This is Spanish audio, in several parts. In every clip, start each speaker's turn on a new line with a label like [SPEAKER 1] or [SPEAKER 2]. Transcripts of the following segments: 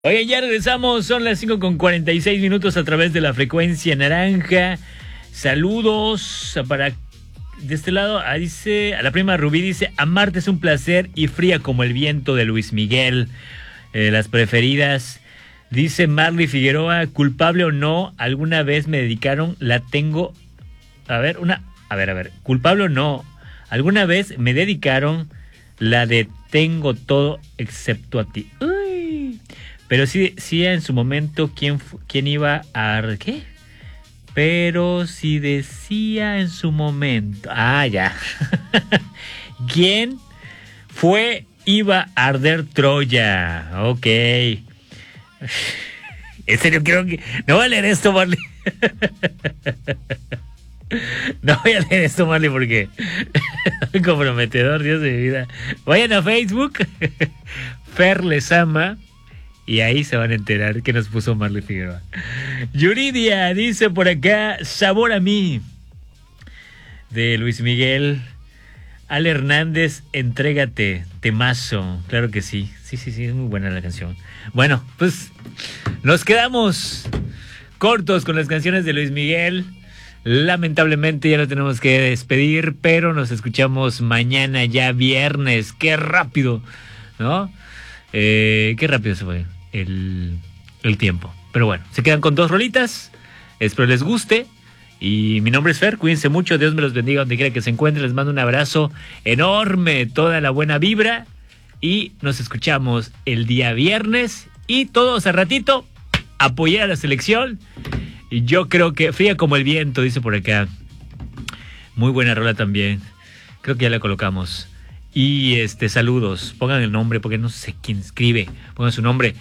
[SPEAKER 1] Oye, ya regresamos, son las 5:46 a través de la frecuencia naranja. Saludos para de este lado, dice, a la prima Rubí dice, amarte es un placer y fría como el viento de Luis Miguel. Las preferidas. Dice Marley Figueroa, culpable o no, alguna vez me dedicaron, la tengo. A ver, culpable o no, alguna vez me dedicaron la de tengo todo excepto a ti. Uy. Pero sí en su momento quién iba a... ¿Qué? Pero si decía en su momento... Ah, ya. ¿Quién iba a arder Troya? Ok. En serio, quiero que... No voy a leer esto, Marley. No voy a leer esto, Marley, porque... comprometedor, Dios de mi vida. Vayan a Facebook. Fer les ama. Y ahí se van a enterar que nos puso Marley Figueroa. Yuridia dice por acá, sabor a mí. De Luis Miguel. Ale Hernández, entrégate, temazo. Claro que sí. Sí, es muy buena la canción. Bueno, pues nos quedamos cortos con las canciones de Luis Miguel. Lamentablemente ya no tenemos que despedir, pero nos escuchamos mañana ya viernes. Qué rápido, ¿no? Qué rápido se fue el tiempo. Pero bueno, se quedan con 2 rolitas. Espero les guste. Y mi nombre es Fer, cuídense mucho, Dios me los bendiga donde quiera que se encuentren. Les mando un abrazo enorme, toda la buena vibra. Y nos escuchamos el día viernes. Y todos a ratito, apoyar a la selección. Y yo creo que fría como el viento, dice por acá. Muy buena rola también. Creo que ya la colocamos. Y saludos, pongan el nombre porque no sé quién escribe, pongan su nombre,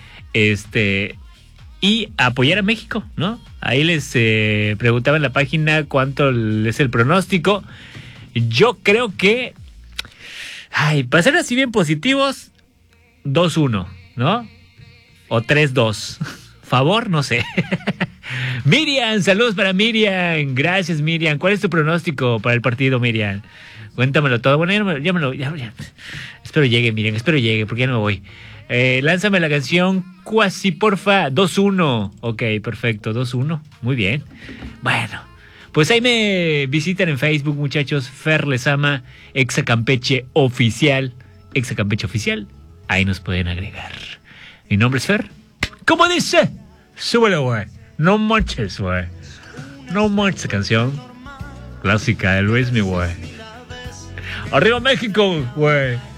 [SPEAKER 1] y apoyar a México, ¿no? Ahí les preguntaba en la página cuánto es el pronóstico. Yo creo que, para ser así bien positivos, 2-1, ¿no? O 3-2. Favor, no sé. Miriam, saludos para Miriam. Gracias, Miriam. ¿Cuál es tu pronóstico para el partido, Miriam? Cuéntamelo todo. Bueno, ya. Espero llegue, Miriam, porque ya no me voy. Lánzame la canción Cuasi, porfa. 2-1. Ok, perfecto, 2-1. Muy bien. Bueno, pues ahí me visitan en Facebook, muchachos. Fer les ama, Exa Campeche Oficial. Exa Campeche Oficial. Ahí nos pueden agregar. Mi nombre es Fer. ¿Cómo dice? Súbelo, güey. No manches, güey. No manches, canción clásica de Luis, mi güey. ¡Arriba México, güey!